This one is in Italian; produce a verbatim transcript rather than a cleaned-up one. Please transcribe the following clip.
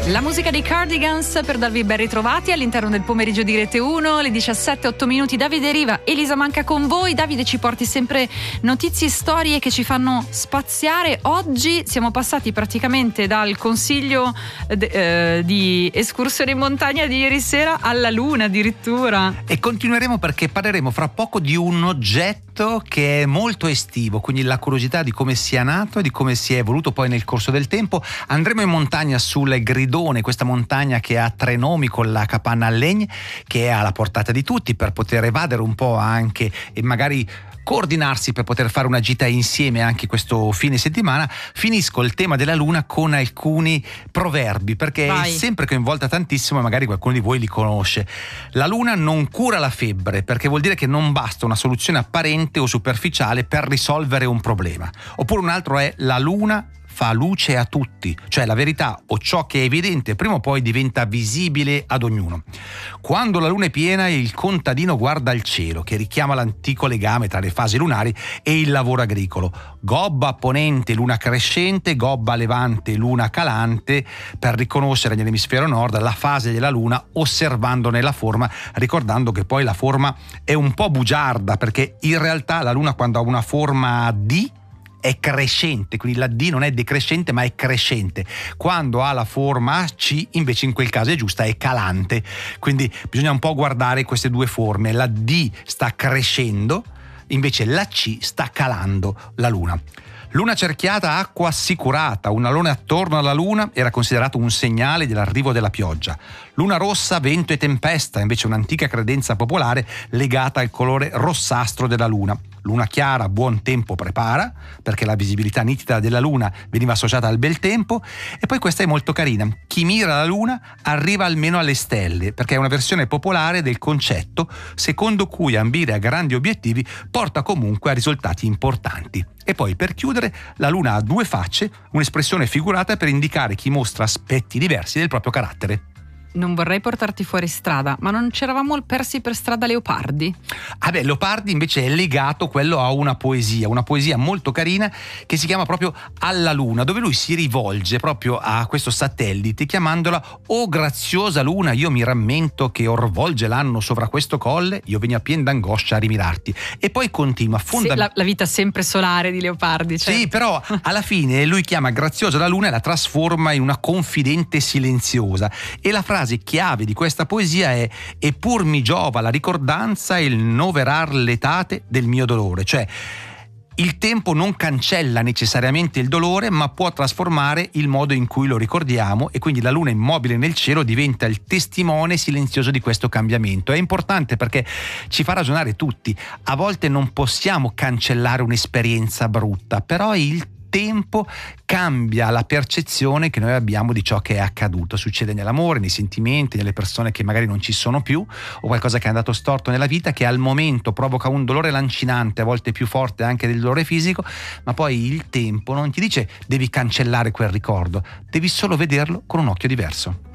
La musica dei Cardigans per darvi ben ritrovati all'interno del pomeriggio di Rete uno, le diciassette e otto minuti. Davide Riva, Elisa Manca con voi. Davide, ci porti sempre notizie e storie che ci fanno spaziare. Oggi siamo passati praticamente dal consiglio de, eh, di escursione in montagna di ieri sera alla luna addirittura. E continueremo perché parleremo fra poco di un oggetto che è molto estivo, quindi la curiosità di come sia nato e di come si è evoluto poi nel corso del tempo. Andremo in montagna sul Gridone, questa montagna che ha tre nomi con la capanna a legno, che è alla portata di tutti per poter evadere un po' anche e magari coordinarsi per poter fare una gita insieme anche questo fine settimana. Finisco il tema della luna con alcuni proverbi perché Vai. È sempre coinvolta tantissimo e magari qualcuno di voi li conosce. La luna non cura la febbre, perché vuol dire che non basta una soluzione apparente o superficiale per risolvere un problema. Oppure un altro è: la luna fa luce a tutti, cioè la verità o ciò che è evidente prima o poi diventa visibile ad ognuno. Quando la luna è piena, il contadino guarda il cielo, che richiama l'antico legame tra le fasi lunari e il lavoro agricolo. Gobba a ponente, luna crescente; gobba a levante, luna calante, per riconoscere nell'emisfero nord la fase della luna osservandone la forma, ricordando che poi la forma è un po' bugiarda, perché in realtà la luna, quando ha una forma a D, è crescente, quindi la D non è decrescente ma è crescente. Quando ha la forma a C, invece in quel caso è giusta, è calante. Quindi bisogna un po' guardare queste due forme. La D sta crescendo, invece la C sta calando la luna. Luna cerchiata, acqua assicurata. Un alone attorno alla luna era considerato un segnale dell'arrivo della pioggia. Luna rossa, vento e tempesta, invece un'antica credenza popolare legata al colore rossastro della luna. Luna chiara, buon tempo prepara, perché la visibilità nitida della luna veniva associata al bel tempo. E poi questa è molto carina: chi mira la luna arriva almeno alle stelle, perché è una versione popolare del concetto secondo cui ambire a grandi obiettivi porta comunque a risultati importanti. E poi, per chiudere, la luna ha due facce, un'espressione figurata per indicare chi mostra aspetti diversi del proprio carattere. Non vorrei portarti fuori strada, ma non c'eravamo persi per strada Leopardi? Ah beh, Leopardi invece è legato quello a una poesia, una poesia molto carina che si chiama proprio Alla Luna, dove lui si rivolge proprio a questo satellite chiamandola: «O graziosa luna, io mi rammento che or volge l'anno sovra questo colle, io vengo a pien d'angoscia a rimirarti». E poi continua Sì, la, la vita sempre solare di Leopardi, certo. Sì, però alla fine lui chiama graziosa la luna e la trasforma in una confidente silenziosa. E la frase chiave di questa poesia è: «E pur mi giova la ricordanza il noverar l'etate del mio dolore». Cioè, il tempo non cancella necessariamente il dolore, ma può trasformare il modo in cui lo ricordiamo, e quindi la luna immobile nel cielo diventa il testimone silenzioso di questo cambiamento. È importante perché ci fa ragionare tutti. A volte non possiamo cancellare un'esperienza brutta, però il tempo cambia la percezione che noi abbiamo di ciò che è accaduto. Succede nell'amore, nei sentimenti, nelle persone che magari non ci sono più, o qualcosa che è andato storto nella vita, che al momento provoca un dolore lancinante, a volte più forte anche del dolore fisico, ma poi il tempo non ti dice devi cancellare quel ricordo, devi solo vederlo con un occhio diverso.